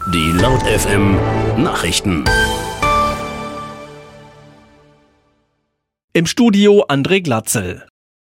Die Laut FM Nachrichten. Im Studio André Glatzel.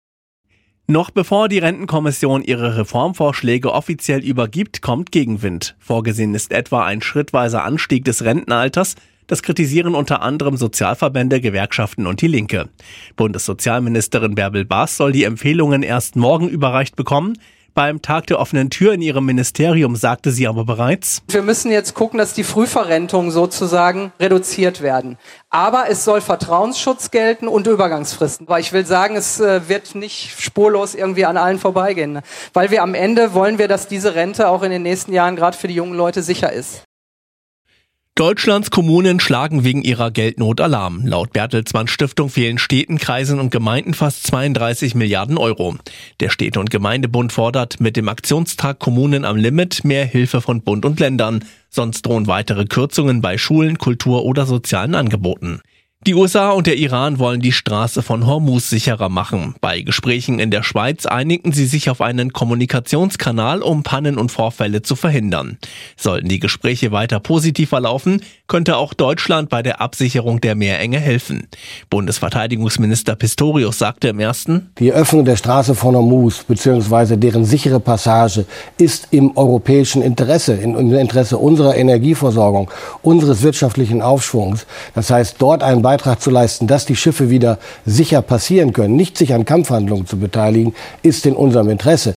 Noch bevor die Rentenkommission ihre Reformvorschläge offiziell übergibt, kommt Gegenwind. Vorgesehen ist etwa ein schrittweiser Anstieg des Rentenalters. Das kritisieren unter anderem Sozialverbände, Gewerkschaften und die Linke. Bundessozialministerin Bärbel Baas soll die Empfehlungen erst morgen überreicht bekommen. Beim Tag der offenen Tür in ihrem Ministerium sagte sie aber bereits: Wir müssen jetzt gucken, dass die Frühverrentungen sozusagen reduziert werden. Aber es soll Vertrauensschutz gelten und Übergangsfristen. Weil ich will sagen, es wird nicht spurlos irgendwie an allen vorbeigehen. Weil wir am Ende wollen wir, dass diese Rente auch in den nächsten Jahren gerade für die jungen Leute sicher ist. Deutschlands Kommunen schlagen wegen ihrer Geldnot Alarm. Laut Bertelsmann Stiftung fehlen Städten, Kreisen und Gemeinden fast 32 Milliarden Euro. Der Städte- und Gemeindebund fordert mit dem Aktionstag Kommunen am Limit mehr Hilfe von Bund und Ländern. Sonst drohen weitere Kürzungen bei Schulen, Kultur oder sozialen Angeboten. Die USA und der Iran wollen die Straße von Hormuz sicherer machen. Bei Gesprächen in der Schweiz einigten sie sich auf einen Kommunikationskanal, um Pannen und Vorfälle zu verhindern. Sollten die Gespräche weiter positiv verlaufen, könnte auch Deutschland bei der Absicherung der Meerenge helfen. Bundesverteidigungsminister Pistorius sagte im ersten: Die Öffnung der Straße von Hormuz bzw. deren sichere Passage ist im europäischen Interesse, im Interesse unserer Energieversorgung, unseres wirtschaftlichen Aufschwungs. Das heißt, dort einen Beitrag zu leisten, dass die Schiffe wieder sicher passieren können, nicht sich an Kampfhandlungen zu beteiligen, ist in unserem Interesse.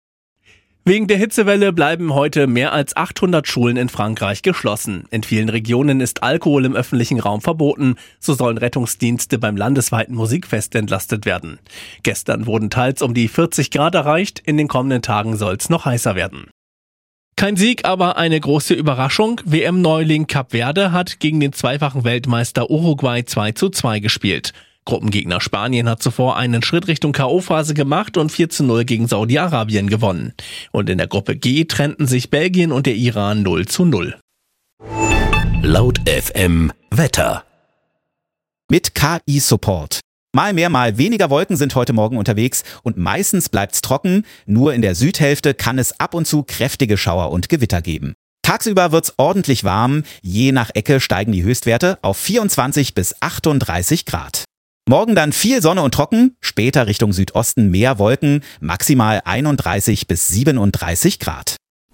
Wegen der Hitzewelle bleiben heute mehr als 800 Schulen in Frankreich geschlossen. In vielen Regionen ist Alkohol im öffentlichen Raum verboten. So sollen Rettungsdienste beim landesweiten Musikfest entlastet werden. Gestern wurden teils um die 40 Grad erreicht. In den kommenden Tagen soll es noch heißer werden. Kein Sieg, aber eine große Überraschung. WM-Neuling Kap Verde hat gegen den zweifachen Weltmeister Uruguay 2:2 gespielt. Gruppengegner Spanien hat zuvor einen Schritt Richtung K.O.-Phase gemacht und 4:0 gegen Saudi-Arabien gewonnen. Und in der Gruppe G trennten sich Belgien und der Iran 0:0. Laut FM Wetter. Mit KI-Support. Mal mehr, mal weniger Wolken sind heute Morgen unterwegs und meistens bleibt's trocken. Nur in der Südhälfte kann es ab und zu kräftige Schauer und Gewitter geben. Tagsüber wird's ordentlich warm. Je nach Ecke steigen die Höchstwerte auf 24 bis 38 Grad. Morgen dann viel Sonne und trocken, später Richtung Südosten mehr Wolken, maximal 31 bis 37 Grad.